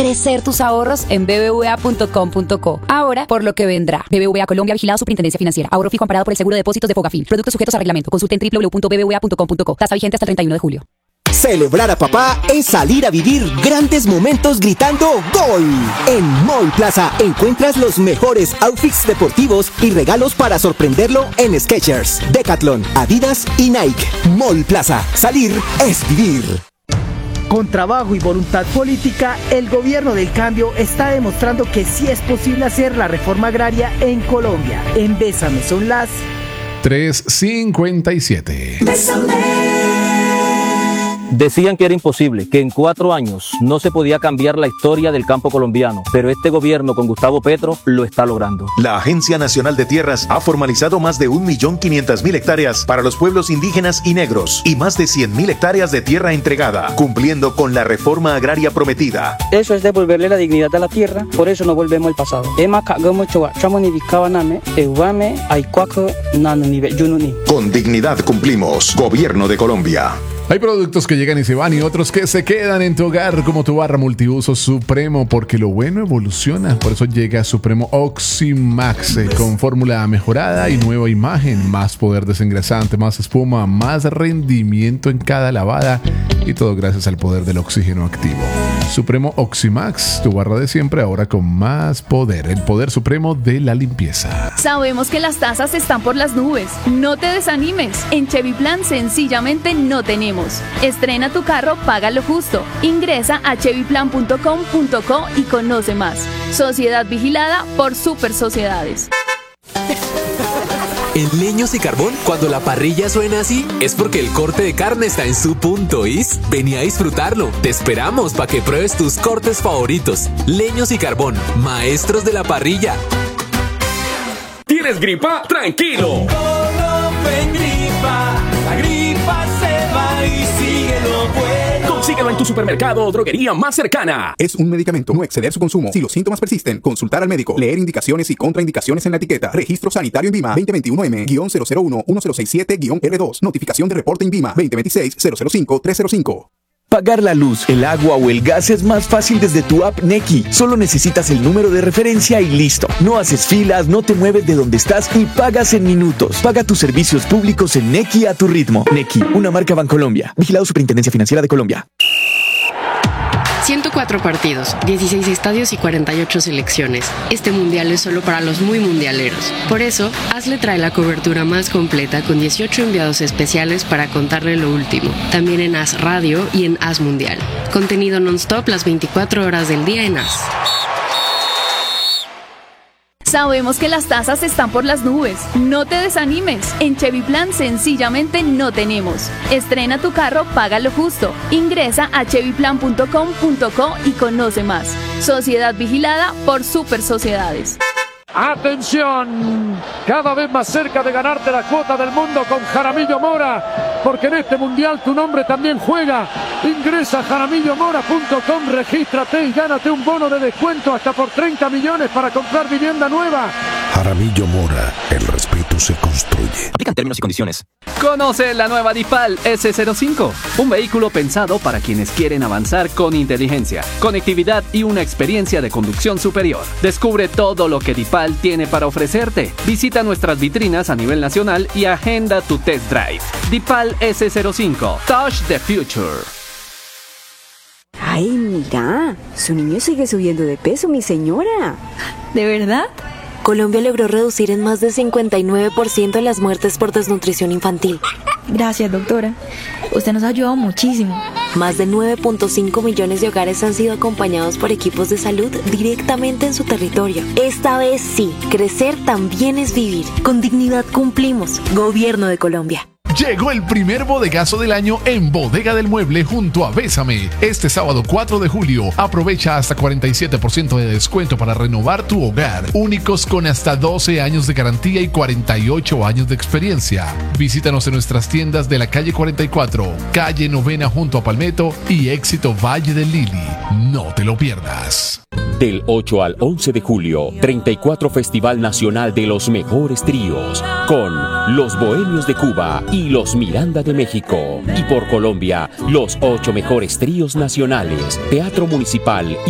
Crecer tus ahorros en bbva.com.co. Ahora, por lo que vendrá. BBVA Colombia, vigilado Superintendencia Financiera. Ahorro fijo amparado por el seguro de depósitos de Fogafín. Productos sujetos a reglamento. Consulte en www.bbva.com.co. Tasa vigente hasta el 31 de julio. Celebrar a papá es salir a vivir grandes momentos gritando ¡Gol! En Mall Plaza encuentras los mejores outfits deportivos y regalos para sorprenderlo en Skechers, Decathlon, Adidas y Nike. Mall Plaza. Salir es vivir. Con trabajo y voluntad política, el gobierno del cambio está demostrando que sí es posible hacer la reforma agraria en Colombia. En Bésame son las 3:57. Decían que era imposible, que en 4 años no se podía cambiar la historia del campo colombiano, pero este gobierno con Gustavo Petro lo está logrando. La Agencia Nacional de Tierras ha formalizado más de 1.500.000 hectáreas para los pueblos indígenas y negros y más de 100.000 hectáreas de tierra entregada, cumpliendo con la reforma agraria prometida. Eso es devolverle la dignidad a la tierra, por eso no volvemos al pasado. Con dignidad cumplimos. Gobierno de Colombia. Hay productos que llegan y se van y otros que se quedan en tu hogar, como tu barra multiuso Supremo, porque lo bueno evoluciona. Por eso llega Supremo Oximax con fórmula mejorada y nueva imagen, más poder desengrasante, más espuma, más rendimiento en cada lavada y todo gracias al poder del oxígeno activo. Supremo Oximax, tu barra de siempre, ahora con más poder, el poder supremo de la limpieza. Sabemos que las tasas están por las nubes. No te desanimes. En Chevy Plan sencillamente no tenemos. Estrena tu carro, paga lo justo. Ingresa a chevyplan.com.co y conoce más. Sociedad vigilada por Super Sociedades. En Leños y Carbón, cuando la parrilla suena así, es porque el corte de carne está en su punto, ¿is? Vení a disfrutarlo. Te esperamos para que pruebes tus cortes favoritos. Leños y Carbón, maestros de la parrilla. ¿Tienes gripa? ¡Tranquilo! La gripa se va y síguelo bueno. Consíguelo en tu supermercado o droguería más cercana. Es un medicamento, no exceder su consumo. Si los síntomas persisten, consultar al médico. Leer indicaciones y contraindicaciones en la etiqueta. Registro Sanitario INVIMA 2021M-001-167-R2. Notificación de reporte INVIMA 2026-005-305. Pagar la luz, el agua o el gas es más fácil desde tu app Nequi. Solo necesitas el número de referencia y listo. No haces filas, no te mueves de donde estás y pagas en minutos. Paga tus servicios públicos en Nequi a tu ritmo. Nequi, una marca Bancolombia. Vigilado Superintendencia Financiera de Colombia. 104 partidos, 16 estadios y 48 selecciones. Este mundial es solo para los muy mundialeros. Por eso, Hazle trae la cobertura más completa con 18 enviados especiales para contarle lo último. También en Haz Radio y en Haz Mundial. Contenido non-stop las 24 horas del día en Haz. Sabemos que las tasas están por las nubes. No te desanimes. En Chevy Plan sencillamente no tenemos. Estrena tu carro, paga lo justo. Ingresa a chevyplan.com.co y conoce más. Sociedad vigilada por Super Sociedades. ¡Atención! Cada vez más cerca de ganarte la cuota del mundo con Jaramillo Mora, porque en este mundial tu nombre también juega. Ingresa a jaramillomora.com, regístrate y gánate un bono de descuento hasta por 30 millones para comprar vivienda nueva. Jaramillo Mora, el respeto se construye. Aplican términos y condiciones. Conoce la nueva DIPAL S05, un vehículo pensado para quienes quieren avanzar con inteligencia, conectividad y una experiencia de conducción superior. Descubre todo lo que DIPAL tiene para ofrecerte. Visita nuestras vitrinas a nivel nacional y agenda tu test drive. DIPAL S05, Touch the Future. Ay, mira, su niño sigue subiendo de peso, mi señora. ¿De verdad? Colombia logró reducir en más de 59% las muertes por desnutrición infantil. Gracias, doctora. Usted nos ha ayudado muchísimo. Más de 9.5 millones de hogares han sido acompañados por equipos de salud directamente en su territorio. Esta vez sí, crecer también es vivir. Con dignidad cumplimos. Gobierno de Colombia. Llegó el primer bodegazo del año en Bodega del Mueble junto a Bésame. Este sábado 4 de julio, aprovecha hasta 47% de descuento para renovar tu hogar. Únicos con hasta 12 años de garantía y 48 años de experiencia. Visítanos en nuestras tiendas de la calle 44, calle Novena junto a Palmetto y Éxito Valle del Lili. No te lo pierdas. Del 8 al 11 de julio, 34 Festival Nacional de los Mejores Tríos, con Los Bohemios de Cuba y Los Miranda de México. Y por Colombia, los 8 mejores tríos nacionales, Teatro Municipal